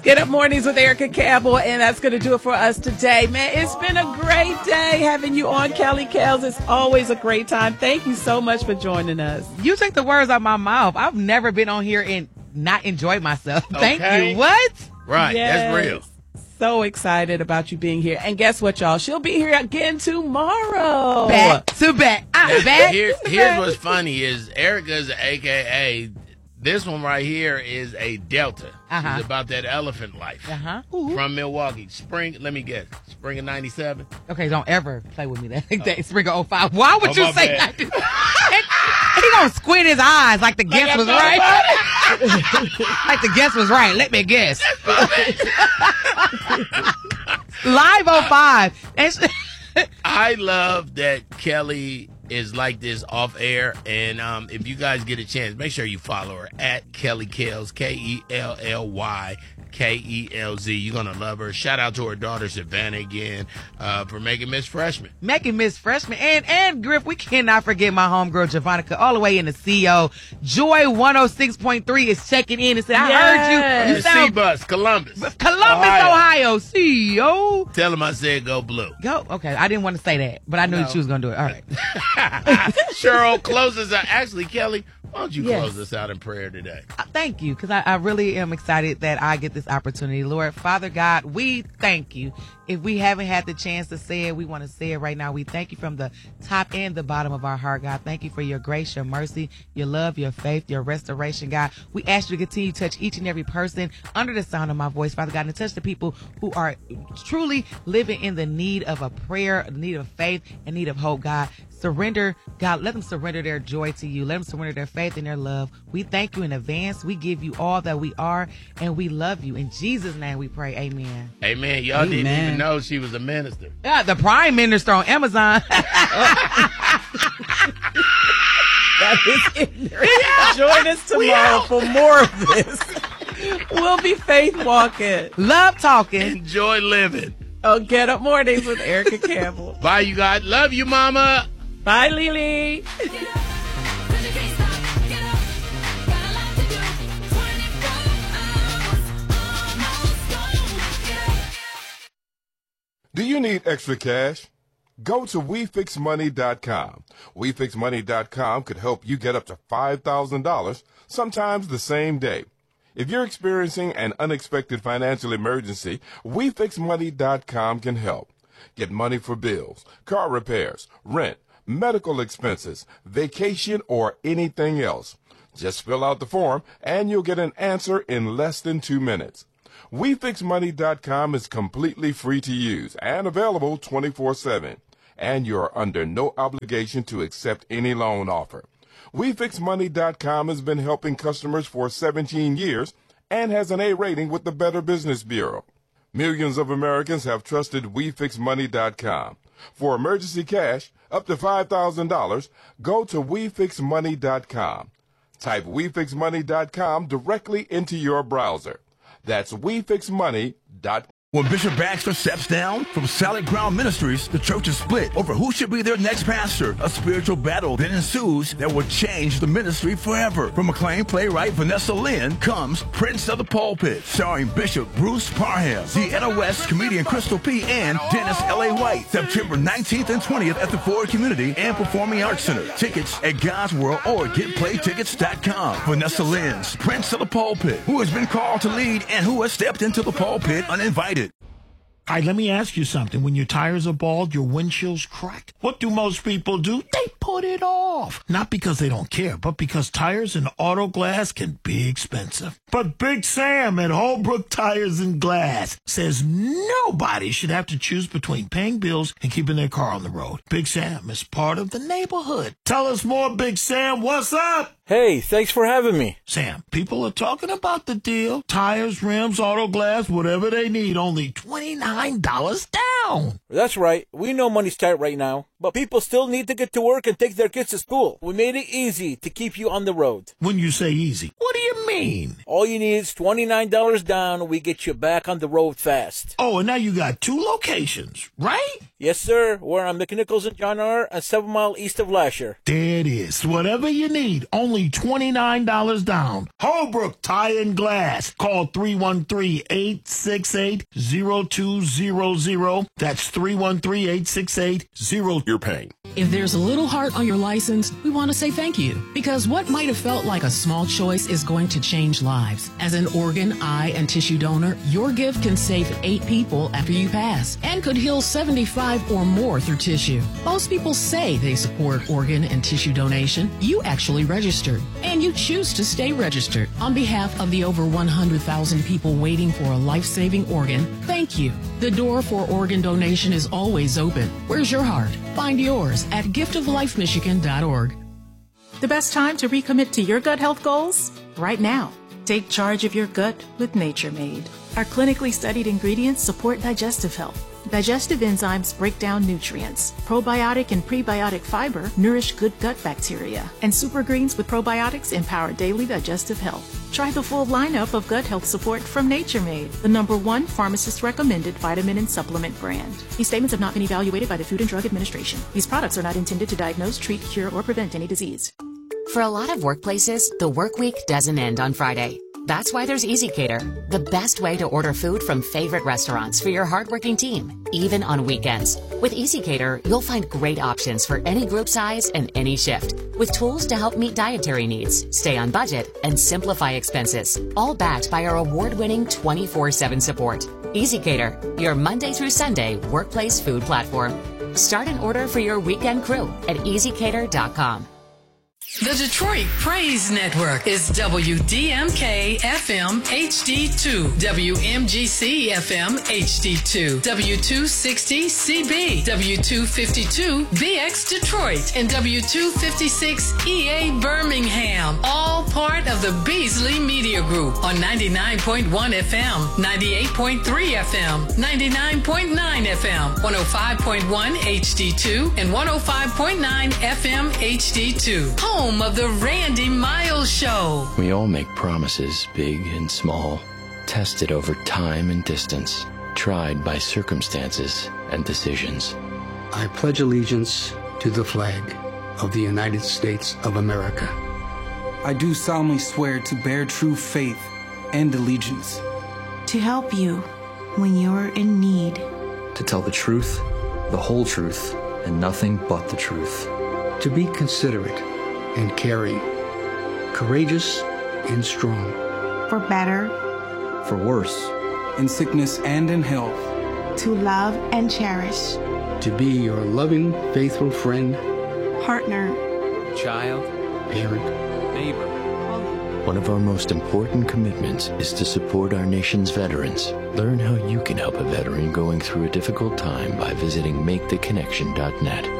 Get Up Mornings with Erica Campbell, and that's going to do it for us today. Man, it's been a great day having you on, Kelly Kels. It's always a great time. Thank you so much for joining us. You take the words out of my mouth. I've never been on here and not enjoyed myself. Thank you. What? Right, Yes. that's real. So excited about you being here. And guess what, y'all? She'll be here again tomorrow. Back to back. I'm back. Here's what's funny is Erica's AKA. This one right here is a Delta. It's about that elephant life. From Milwaukee. Let me guess. Spring of 97? Okay, don't ever play with me that Spring of 05. Why would you say bad. that? He gonna squint his eyes like the guess was right. Like the guess was right. Let me guess. Live 05. I love that Kelly is like this off air, and if you guys get a chance, make sure you follow her at Kelly Kels, KELLYKELZ. You're gonna love her. Shout out to her daughter Savannah again for making Miss Freshman. And Griff, we cannot forget my homegirl Javonica, all the way in the CO. Joy 106.3 is checking in and said, I heard you. You sound C-Bus, Columbus, Ohio. CEO. Tell him I said go blue. Go. Okay, I didn't want to say that, but I knew she was gonna do it. All right. Cheryl closes out. Actually, Kelly, why don't you close us out in prayer today? Thank you, because I really am excited that I get this opportunity. Lord, Father God, we thank you. If we haven't had the chance to say it, we want to say it right now. We thank you from the top and the bottom of our heart, God. Thank you for your grace, your mercy, your love, your faith, your restoration, God. We ask you to continue to touch each and every person under the sound of my voice, Father God, and touch the people who are truly living in the need of a prayer, need of faith, and need of hope, God. Surrender, God, let them surrender their joy to you. Let them surrender their faith and their love. We thank you in advance. We give you all that we are, and we love you. In Jesus' name we pray, amen. Amen. Y'all didn't even know she was a minister. Yeah, the Prime Minister on Amazon. That is ignorant. Join us tomorrow for more of this. We'll be faith walking. Love talking. Enjoy living. Oh, Get Up Mornings with Erica Campbell. Bye, you guys. Love you, Mama. Bye, Lily. Do you need extra cash? Go to WeFixMoney.com. WeFixMoney.com could help you get up to $5,000, sometimes the same day. If you're experiencing an unexpected financial emergency, WeFixMoney.com can help. Get money for bills, car repairs, rent, medical expenses, vacation, or anything else. Just fill out the form and you'll get an answer in less than 2 minutes. WeFixMoney.com is completely free to use and available 24/7. And you're under no obligation to accept any loan offer. WeFixMoney.com has been helping customers for 17 years and has an A rating with the Better Business Bureau. Millions of Americans have trusted WeFixMoney.com. For emergency cash, up to $5,000, go to WeFixMoney.com. Type WeFixMoney.com directly into your browser. That's WeFixMoney.com. When Bishop Baxter steps down from Solid Ground Ministries, the church is split over who should be their next pastor. A spiritual battle then ensues that will change the ministry forever. From acclaimed playwright Vanessa Lynn comes Prince of the Pulpit, starring Bishop Bruce Parham, Deanna West, comedian Crystal P., and Dennis L.A. White. September 19th and 20th at the Ford Community and Performing Arts Center. Tickets at God's World or GetPlayTickets.com. Vanessa Lynn's Prince of the Pulpit, who has been called to lead and who has stepped into the pulpit uninvited. All right, let me ask you something. When your tires are bald, your windshield's cracked, what do most people do? They put it off. Not because they don't care, but because tires and auto glass can be expensive. But Big Sam at Holbrook Tires and Glass says nobody should have to choose between paying bills and keeping their car on the road. Big Sam is part of the neighborhood. Tell us more, Big Sam. What's up? Hey, thanks for having me. Sam, people are talking about the deal. Tires, rims, auto glass, whatever they need, only $29 down. That's right. We know money's tight right now, but people still need to get to work and take their kids to school. We made it easy to keep you on the road. When you say easy, what do you mean? All you need is $29 down. We get you back on the road fast. Oh, and now you got 2 locations, right? Yes, sir. We're on McNichols and John R. and 7 Mile east of Lasher. There it is. Whatever you need, only $29 down. Holbrook Tire and Glass. Call 313-868-0200. That's 313-868-0200. You're paying. If there's a little heart on your license, we want to say thank you. Because what might have felt like a small choice is going to change lives. As an organ, eye, and tissue donor, your gift can save 8 people after you pass and could heal 75 or more through tissue. Most people say they support organ and tissue donation. You actually registered, and you choose to stay registered. On behalf of the over 100,000 people waiting for a life-saving organ, thank you. The door for organ donation is always open. Where's your heart? Find yours at giftoflifemichigan.org. The best time to recommit to your gut health goals? Right now. Take charge of your gut with Nature Made. Our clinically studied ingredients support digestive health. Digestive enzymes break down nutrients. Probiotic and prebiotic fiber nourish good gut bacteria. And super greens with probiotics empower daily digestive health. Try the full lineup of gut health support from Nature Made, the #1 pharmacist-recommended vitamin and supplement brand. These statements have not been evaluated by the Food and Drug Administration. These products are not intended to diagnose, treat, cure, or prevent any disease. For a lot of workplaces, the work week doesn't end on Friday. That's why there's EasyCater, the best way to order food from favorite restaurants for your hardworking team, even on weekends. With EasyCater, you'll find great options for any group size and any shift, with tools to help meet dietary needs, stay on budget, and simplify expenses, all backed by our award-winning 24/7 support. EasyCater, your Monday through Sunday workplace food platform. Start an order for your weekend crew at easycater.com. The Detroit Praise Network is WDMK FM HD2, WMGC FM HD2, W260 CB, W252 BX Detroit, and W256 EA Birmingham, all part of the Beasley Media Group on 99.1 FM, 98.3 FM, 99.9 FM, 105.1 HD2, and 105.9 FM HD2. Home of the Randy Miles Show. We all make promises, big and small, tested over time and distance, tried by circumstances and decisions. I pledge allegiance to the flag of the United States of America. I do solemnly swear to bear true faith and allegiance. To help you when you're in need. To tell the truth, the whole truth, and nothing but the truth. To be considerate and caring, courageous and strong. For better, for worse, in sickness and in health. To love and cherish. To be your loving, faithful friend, partner, child, parent, neighbor. One of our most important commitments is to support our nation's veterans. Learn how you can help a veteran going through a difficult time by visiting maketheconnection.net.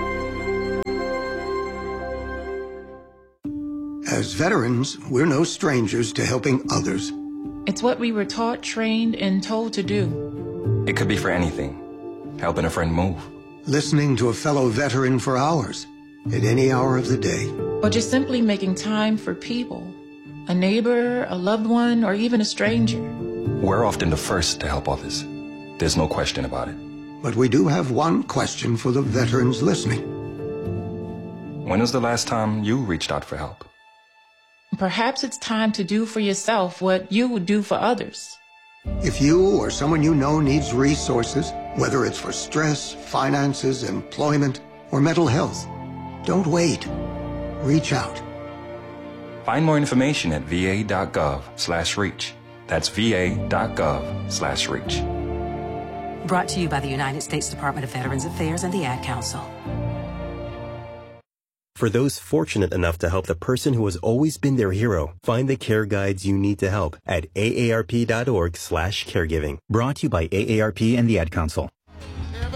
As veterans, we're no strangers to helping others. It's what we were taught, trained, and told to do. It could be for anything. Helping a friend move. Listening to a fellow veteran for hours, at any hour of the day. Or just simply making time for people. A neighbor, a loved one, or even a stranger. We're often the first to help others. There's no question about it. But we do have one question for the veterans listening. When was the last time you reached out for help? Perhaps it's time to do for yourself what you would do for others. If you or someone you know needs resources, whether it's for stress, finances, employment, or mental health, don't wait. Reach out. Find more information at va.gov/reach. That's va.gov/reach. Brought to you by the United States Department of Veterans Affairs and the Ad Council. For those fortunate enough to help the person who has always been their hero, find the care guides you need to help at aarp.org/caregiving. Brought to you by AARP and the Ad Council.